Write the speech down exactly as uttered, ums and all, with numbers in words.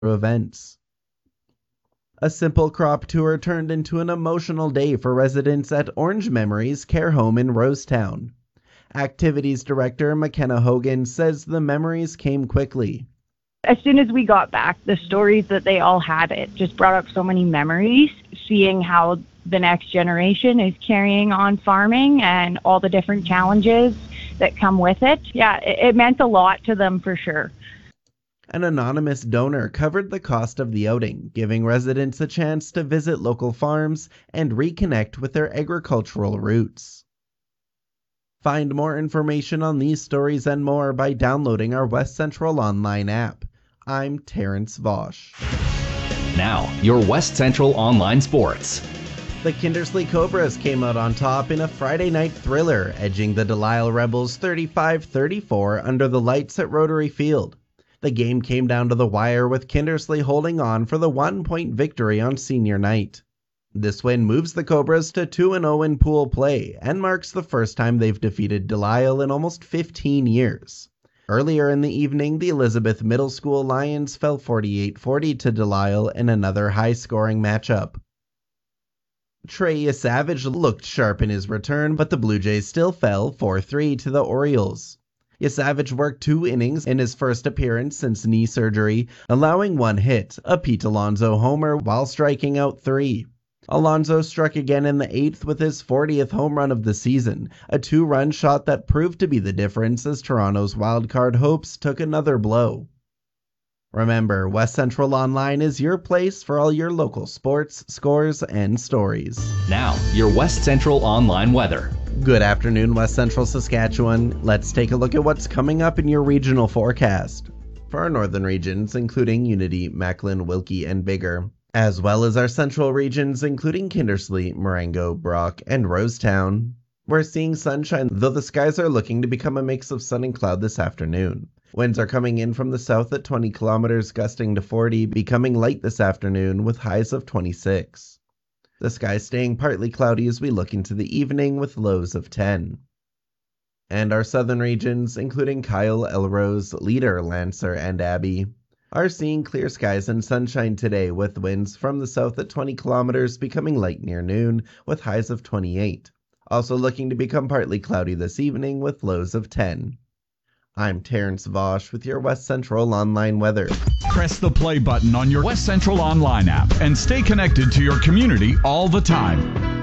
events. A simple crop tour turned into an emotional day for residents at Orange Memories Care Home in Rosetown. Activities Director McKenna Hogan says the memories came quickly. As soon as we got back, the stories that they all had, it just brought up so many memories, seeing how the next generation is carrying on farming and all the different challenges that come with it. Yeah, it, it meant a lot to them for sure. An anonymous donor covered the cost of the outing, giving residents a chance to visit local farms and reconnect with their agricultural roots. Find more information on these stories and more by downloading our West Central Online app. I'm Terrence Vosch. Now, your West Central Online Sports. The Kindersley Cobras came out on top in a Friday night thriller, edging the Delisle Rebels thirty-five thirty-four under the lights at Rotary Field. The game came down to the wire with Kindersley holding on for the one-point victory on senior night. This win moves the Cobras to two and oh in pool play and marks the first time they've defeated Delisle in almost fifteen years. Earlier in the evening, the Elizabeth Middle School Lions fell forty-eight forty to Delisle in another high-scoring matchup. Trey Savage looked sharp in his return, but the Blue Jays still fell four three to the Orioles. Savage worked two innings in his first appearance since knee surgery, allowing one hit, a Pete Alonso homer, while striking out three. Alonso struck again in the eighth with his fortieth home run of the season, a two-run shot that proved to be the difference as Toronto's wildcard hopes took another blow. Remember, West Central Online is your place for all your local sports, scores, and stories. Now, your West Central Online weather. Good afternoon, West Central Saskatchewan. Let's take a look at what's coming up in your regional forecast. For our northern regions, including Unity, Macklin, Wilkie, and Biggar, as well as our central regions, including Kindersley, Marengo, Brock, and Rosetown, we're seeing sunshine, though the skies are looking to become a mix of sun and cloud this afternoon. Winds are coming in from the south at twenty kilometers, gusting to forty, becoming light this afternoon with highs of twenty-six. The sky staying partly cloudy as we look into the evening with lows of ten. And our southern regions, including Kyle, Elrose, Leader, Lancer, and Abbey, are seeing clear skies and sunshine today with winds from the south at twenty kilometers becoming light near noon with highs of twenty-eight. Also looking to become partly cloudy this evening with lows of ten. I'm Terrence Vosch with your West Central Online weather. Press the play button on your West Central Online app and stay connected to your community all the time.